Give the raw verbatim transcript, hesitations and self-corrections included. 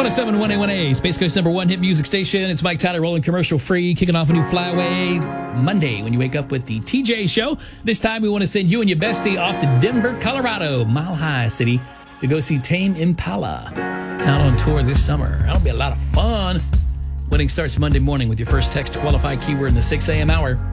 one oh seven point one A one A, Space Coast number one hit music station. It's Mike Tyler rolling commercial free, kicking off a new Flyway Monday when you wake up with the T J Show. This time we want to send you and your bestie off to Denver, Colorado, Mile High City, to go see Tame Impala out on tour this summer. That'll be a lot of fun. Winning starts Monday morning with your first text to qualify keyword in the six a.m. hour.